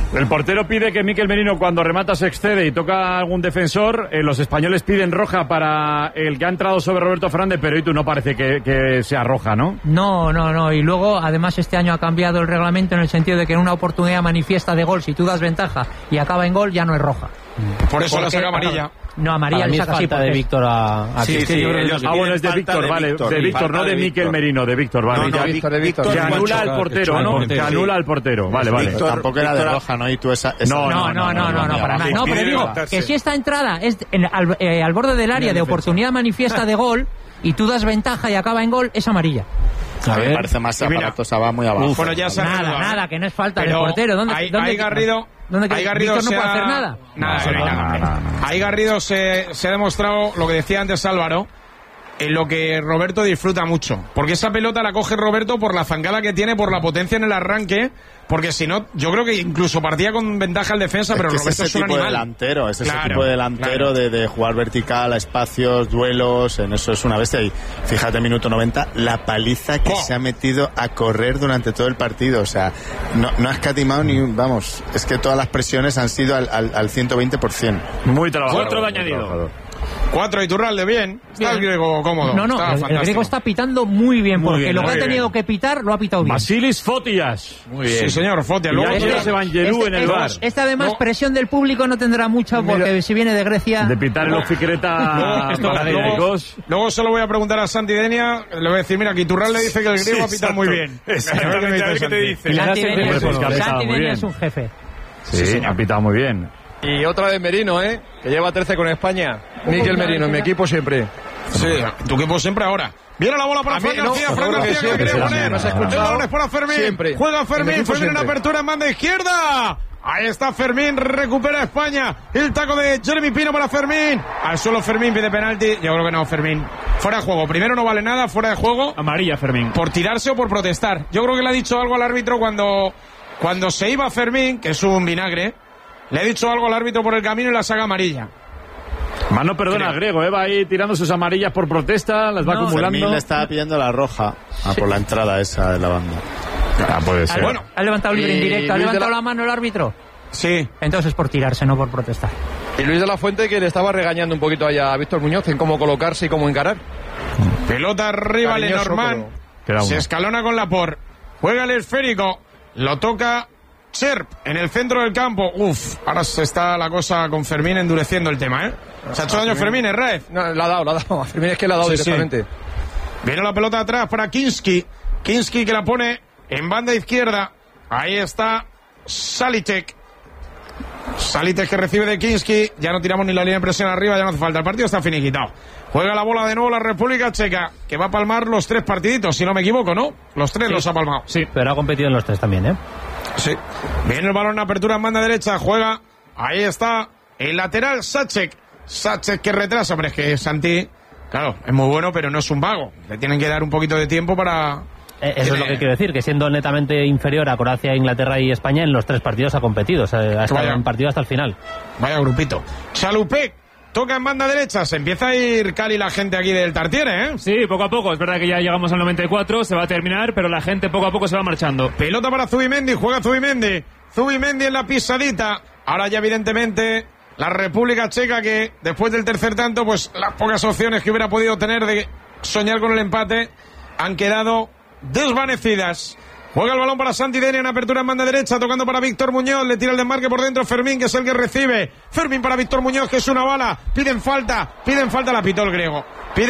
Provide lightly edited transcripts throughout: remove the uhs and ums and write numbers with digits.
El portero pide que Mikel Merino, cuando remata, se excede y toca a algún defensor. Los españoles piden roja para el que ha entrado sobre Roberto Fernández, pero Itu no parece que sea roja, ¿no? No. Y luego, además, este año ha cambiado el reglamento en el sentido de que en una oportunidad manifiesta de gol, si tú das ventaja y acaba en gol, ya no es roja. Por eso la saca amarilla. No, amarilla le saca así de Víctor a... Sí, bueno, es de Víctor, vale. De Víctor, no de Mikel Merino, de Víctor, vale. De Víctor. Que anula al portero, ¿no? Que anula al portero, vale. Tampoco era de roja, ¿no? Y tú esa... No, para nada. No, pero digo que si esta entrada es al borde del área de oportunidad manifiesta de gol y tú das ventaja y acaba en gol, es amarilla. A ver, me parece más aparatosa, va muy abajo. Bueno, ya nada, que no es falta del portero. ¿Dónde Garrido? Ahí Garrido no puede hacer nada. Nada. Ahí Garrido se ha demostrado lo que decía antes Álvaro, en lo que Roberto disfruta mucho. Porque esa pelota la coge Roberto por la zancada que tiene, por la potencia en el arranque. Porque si no, yo creo que incluso partía con ventaja al defensa, pero Roberto es un animal. Es ese tipo de delantero de jugar vertical a espacios, duelos, en eso es una bestia. Y fíjate, minuto 90, la paliza que se ha metido a correr durante todo el partido. O sea, no ha escatimado ni vamos, es que todas las presiones han sido al 120%. Muy trabajador. 4 de añadido. 4 Iturralde, bien. Está el griego cómodo. No, el griego está pitando muy bien, porque lo que ha tenido que pitar lo ha pitado bien. Basilis Fotias. Muy bien. Sí, señor, Fotias. Luego Evangelou en el bar. Además, presión del público no tendrá mucha, porque si viene de Grecia... De pitar el Oficreta... Luego se lo voy a preguntar a Santi Denia. Le voy a decir, mira, que Iturralde dice que el griego ha pitado muy bien. Exactamente, a ver qué te dice. Santi Denia es un jefe. Sí, ha pitado muy bien. Y otra vez Merino, que lleva 13 con España. Mikel Merino, en mi equipo siempre. Sí, tu equipo siempre ahora. Viene la bola para Fran García, que le quiere poner. El balón es para Fermín. Siempre. Juega Fermín en apertura en banda izquierda. Ahí está Fermín, recupera España. El taco de Jeremy Pino para Fermín. Al suelo Fermín, pide penalti. Yo creo que no, Fermín. Fuera de juego. Primero no vale nada, fuera de juego. Amarilla, Fermín. Por tirarse o por protestar. Yo creo que le ha dicho algo al árbitro cuando se iba Fermín, que es un vinagre. Le ha dicho algo al árbitro por el camino y la saga amarilla. Mano, perdona, griego, va ahí tirando sus amarillas por protesta, las va acumulando. Fermín le estaba pidiendo la roja por la entrada esa de la banda. Puede ser. Bueno, ha levantado libre indirecto, ha levantado la mano el árbitro. Sí. Entonces es por tirarse, no por protestar. Y Luis de la Fuente, que le estaba regañando un poquito allá a Víctor Muñoz en cómo colocarse y cómo encarar. Pelota arriba, Lenormand. Se escalona con Laporte. Juega el esférico. Lo toca Cherp en el centro del campo. Ahora se está la cosa con Fermín endureciendo el tema, Se ha hecho daño Fermín, Raez. No, la ha dado. A Fermín es que la ha dado directamente. Viene la pelota atrás para Kinski. Kinski que la pone en banda izquierda. Ahí está Salitek. Salitek que recibe de Kinski. Ya no tiramos ni la línea de presión arriba, ya no hace falta. El partido está finiquitado. Juega la bola de nuevo la República Checa, que va a palmar los 3 partiditos, si no me equivoco, ¿no? Los 3 los ha palmado. Sí, pero ha competido en los 3 también, Sí. Viene el balón en apertura en banda derecha, juega. Ahí está el lateral Sacek. Sacek que retrasa, hombre, es que Santi, claro, es muy bueno, pero no es un vago. Le tienen que dar un poquito de tiempo para... Eso es lo que quiero decir, que siendo netamente inferior a Croacia, Inglaterra y España, en los 3 partidos ha competido, ha estado en partido hasta el final. Vaya grupito. Chalupek toca en banda derecha, se empieza a ir Cali la gente aquí del Tartiere, Sí, poco a poco, es verdad que ya llegamos al 94, se va a terminar, pero la gente poco a poco se va marchando. Pelota para Zubimendi, juega Zubimendi. Zubimendi en la pisadita. Ahora ya evidentemente la República Checa, que después del tercer tanto, pues las pocas opciones que hubiera podido tener de soñar con el empate han quedado desvanecidas. Juega el balón para Santi Denia en apertura en banda derecha, tocando para Víctor Muñoz, le tira el desmarque por dentro Fermín, que es el que recibe. Fermín para Víctor Muñoz, que es una bala. Piden falta, la pitó el griego.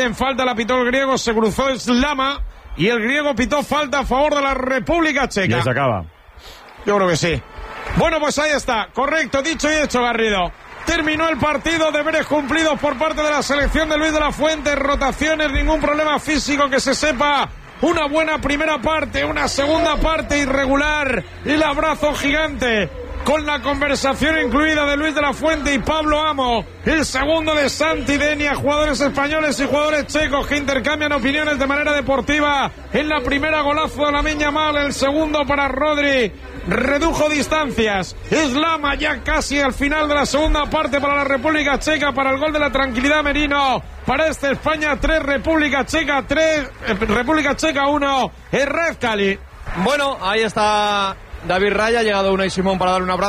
Se cruzó Slama y el griego pitó falta a favor de la República Checa. Ya se acaba. Yo creo que sí. Bueno, pues ahí está, correcto, dicho y hecho, Garrido. Terminó el partido, deberes cumplidos por parte de la selección de Luis de la Fuente, rotaciones, ningún problema físico que se sepa. Una buena primera parte, una segunda parte irregular y el abrazo gigante con la conversación incluida de Luis de la Fuente y Pablo Amo. El segundo de Santi Denia, jugadores españoles y jugadores checos que intercambian opiniones de manera deportiva. En la primera, golazo de Lamine Yamal, el segundo para Rodri. Redujo distancias. Slama ya casi al final de la segunda parte para la República Checa, para el gol de la tranquilidad Merino. Para España 3, República Checa 1. Errez Cali. Bueno, ahí está David Raya, ha llegado Unai Simón para darle un abrazo.